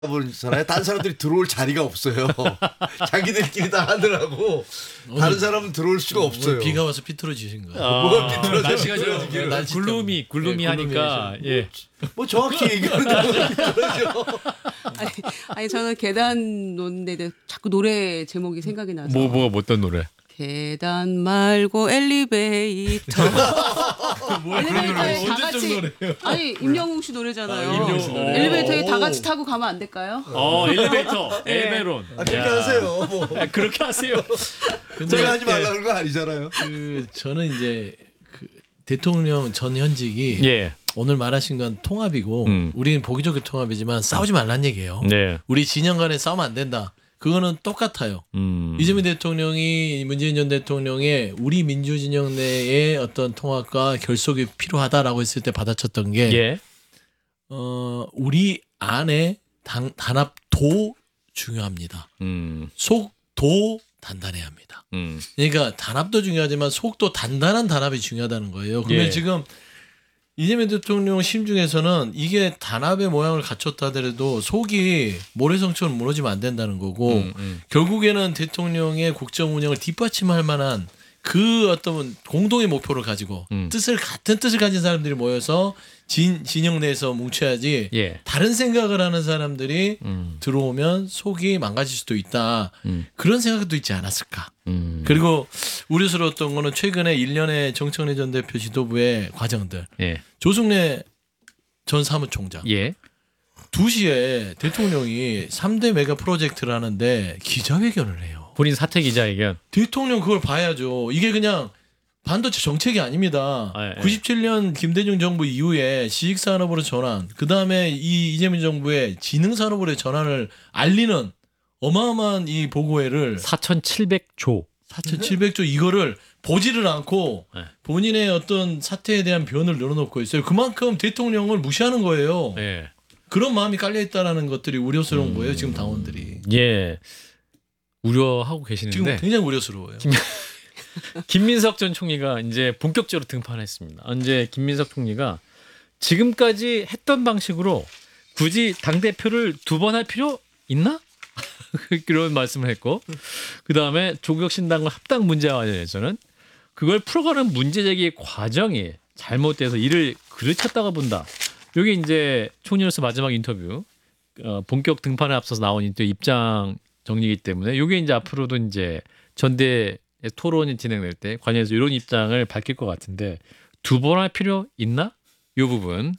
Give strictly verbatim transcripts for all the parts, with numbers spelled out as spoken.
보잖아요. 다른 사람들이 들어올 자리가 없어요. 자기들끼리 다 하더라고. 다른 사람은 들어올 수가 없어요. 비가 와서 비틀어지신 거예요. 아, 뭐가 비틀어져? 날씨가 좀 네, 날씨 굴루미 굴루미 예, 하니까 예. 뭐 정확히 얘기하는 비틀어져. 아니, 아니 저는 계단 노는데 자꾸 노래 제목이 생각이 나서. 뭐 뭐 어떤 노래? 계단 말고 엘리베이터. 뭐야 그런 노래? 엘리베이터에 다 같이. 아니 임영웅 씨 노래잖아요. 아, 임영웅 씨 노래. 엘리베이터에 다 같이 타고 가면 안 될까요? 어 엘리베이터 엘베론. 아, 그렇게 하세요. 뭐. 아, 그렇게 하세요. 제가 하지 말라는 거 아니잖아요. 그 저는 이제 그 대통령 전 현직이 예. 오늘 말하신 건 통합이고 음. 우리는 보기 좋게 통합이지만 싸우지 말란 얘기예요. 네. 우리 진영 간에 싸우면 안 된다. 그거는 똑같아요. 음. 이재명 대통령이 문재인 전 대통령의 우리 민주진영 내의 어떤 통합과 결속이 필요하다라고 했을 때 받아쳤던 게 예. 어, 우리 안에 당, 단합도 중요합니다. 음. 속도 단단해야 합니다. 음. 그러니까 단합도 중요하지만 속도 단단한 단합이 중요하다는 거예요. 그러면 예. 지금 이재명 대통령 심중에서는 이게 단합의 모양을 갖췄다 하더라도 속이 모래성처럼 무너지면 안 된다는 거고 음, 음. 결국에는 대통령의 국정 운영을 뒷받침할 만한 그 어떤 공동의 목표를 가지고 음. 뜻을 같은 뜻을 가진 사람들이 모여서 진, 진영 내에서 뭉쳐야지 예. 다른 생각을 하는 사람들이 음. 들어오면 속이 망가질 수도 있다. 음. 그런 생각도 있지 않았을까. 음. 그리고 우려스러웠던 거는 최근에 일련의 정청래 전 대표 지도부의 과정들. 예. 조승래 전 사무총장. 예. 두 시에 대통령이 삼 대 메가 프로젝트를 하는데 기자회견을 해요. 본인 사퇴 기자회견. 대통령 그걸 봐야죠. 이게 그냥 반도체 정책이 아닙니다. 아, 예. 구십칠 년 김대중 정부 이후에 시식산업으로 전환, 그 다음에 이 이재명 정부의 지능산업으로 전환을 알리는 어마어마한 이 보고회를 사천칠백 조. 사천칠백 조 이거를 보지를 않고 네. 본인의 어떤 사태에 대한 변을 늘어놓고 있어요. 그만큼 대통령을 무시하는 거예요. 예. 그런 마음이 깔려있다는 것들이 우려스러운 음. 거예요. 지금 당원들이. 예. 우려하고 지금 계시는데 굉장히 우려스러워요. 김민석 전 총리가 이제 본격적으로 등판했습니다. 이제 김민석 총리가 지금까지 했던 방식으로 굳이 당 대표를 두 번 할 필요 있나? 그런 말씀을 했고, 그 다음에 조국 신당과 합당 문제와 관련해서는 그걸 풀어가는 문제 제기 과정이 잘못돼서 이를 그르쳤다고 본다. 이게 이제 총리로서 마지막 인터뷰, 어, 본격 등판에 앞서서 나온 인터뷰 입장 정리이기 때문에 이게 이제 앞으로도 이제 전대 토론이 진행될 때 관련해서 이런 입장을 밝힐 것 같은데 두 번 할 필요 있나? 이 부분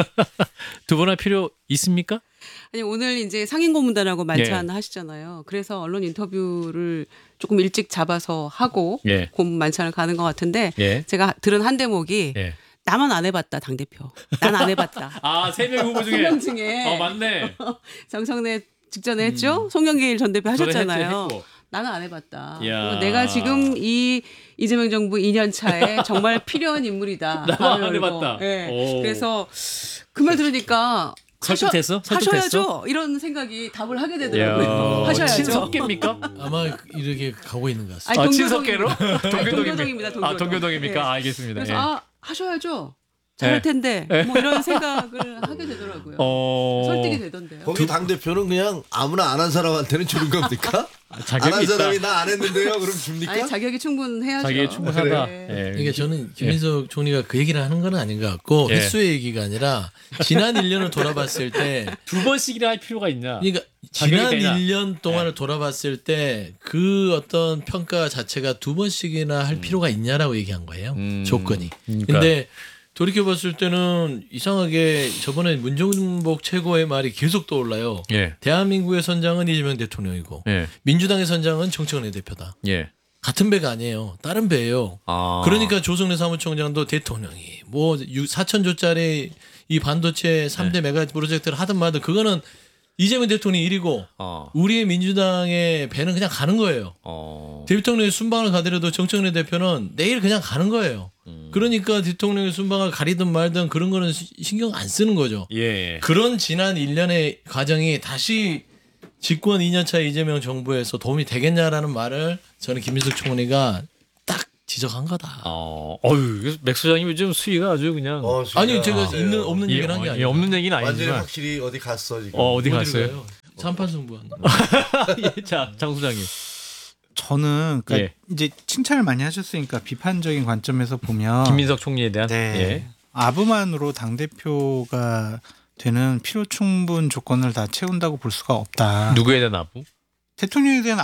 두 번 할 필요 있습니까? 아니 오늘 이제 상임 고문단하고 만찬 예. 하시잖아요. 그래서 언론 인터뷰를 조금 일찍 잡아서 하고 예. 고문 만찬을 가는 것 같은데 예. 제가 들은 한 대목이 예. 나만 안 해봤다 당 대표. 난 안 해봤다. 아, 세 명 후보 세 중에 명 중에 어, 맞네. 정청래 직전에 했죠. 송영길 전 대표 하셨잖아요. 했죠, 했고. 나는 안 해봤다. 이야. 그리고 내가 지금 이 이재명 정부 이 년 차에 정말 필요한 인물이다. 나만 말을 안 걸고. 해봤다. 네. 오. 그래서 그 말 들으니까 설득됐어? 하셔, 설득됐어? 하셔야죠. 이런 생각이 답을 하게 되더라고요. 이야. 하셔야죠. 친석계입니까? 아마 이렇게 가고 있는 것 같습니다. 아니, 아, 동교동입니다. 친석계로? 동교동입니다. 동교동입니다. 동교동. 아, 동교동입니까? 예. 아, 알겠습니다. 그래서 예. 아 하셔야죠. 잘할 예. 텐데 뭐 이런 생각을 하게 되더라고요. 어... 설득이 되던데요. 거기 당 대표는 그냥 아무나 안 한 사람한테는 주는 겁니까? 안 자격이 한 있다. 사람이 나 안 했는데요. 그럼 줍니까? 아니 자격이 충분해야죠. 자기의 충분하다. 네. 예. 그러니까 저는 김민석 총리가 그 얘기를 하는 건 아닌 것 같고 예. 횟수의 얘기가 아니라 지난 일 년을 돌아봤을 때 두 번씩이나 할 필요가 있냐? 그러니까 자격이 지난 되냐? 일 년 동안을 돌아봤을 때 그 어떤 평가 자체가 두 번씩이나 할 필요가 있냐라고 얘기한 거예요. 음. 조건이. 그러니까. 근데 돌이켜 봤을 때는 이상하게 저번에 문정복 최고의 말이 계속 떠올라요. 예. 대한민국의 선장은 이재명 대통령이고 예. 민주당의 선장은 정청래 대표다. 예. 같은 배가 아니에요. 다른 배예요. 아. 그러니까 조성래 사무총장도 대통령이 뭐 사천조짜리 이 반도체 삼 대 네. 메가 프로젝트를 하든 말든 그거는 이재명 대통령이 일이고 어. 우리의 민주당의 배는 그냥 가는 거예요. 어. 대통령이 순방을 가더라도 정청래 대표는 내일 그냥 가는 거예요. 음. 그러니까 대통령의 순방을 가리든 말든 그런 거는 시- 신경 안 쓰는 거죠. 예. 그런 지난 일 년의 과정이 다시 집권 이 년 차 이재명 정부에서 도움이 되겠냐라는 말을 저는 김민석 총리가 딱 지적한 거다. 어, 어유 맥 소장님 요즘 수위가 아주 그냥 어, 아니 진짜. 제가 네. 있는 없는 예, 얘기를 한 게 어, 예, 아니에요. 없는 얘기는 완전히 아니지만 확실히 어디 갔어 지금. 어, 어디 어디로 갔어요? 가요? 삼판 승부한. 예, 자, 장 소장님. 저는 그러니까 예. 이제 칭찬을 많이 하셨으니까 비판적인 관점에서 보면 김민석 총리에 대한 네. 예. 아부만으로 당 대표가 되는 필요 충분 조건을 다 채운다고 볼 수가 없다. 누구에 대한 아부? 대통령에 대한